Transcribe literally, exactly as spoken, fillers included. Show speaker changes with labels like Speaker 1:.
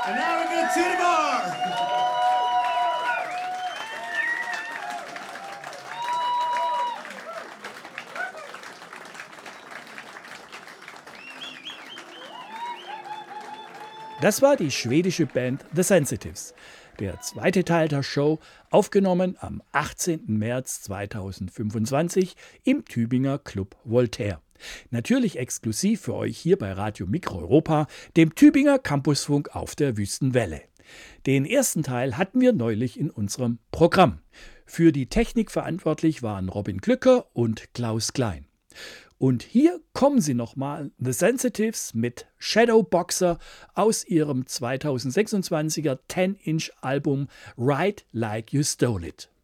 Speaker 1: And now we get to the bar.
Speaker 2: Das war die schwedische Band The Sensitives. Der zweite Teil der Show, aufgenommen am achtzehnten März zweitausendfünfundzwanzig im Tübinger Club Voltaire. Natürlich exklusiv für euch hier bei Radio Mikroeuropa, dem Tübinger Campusfunk auf der Wüstenwelle. Den ersten Teil hatten wir neulich in unserem Programm. Für die Technik verantwortlich waren Robin Glücker und Klaus Klein. Und hier kommen sie nochmal, The Sensitives mit Shadow Boxer aus ihrem zweitausendsechsundzwanziger zehn Inch Album Ride Like You Stole It.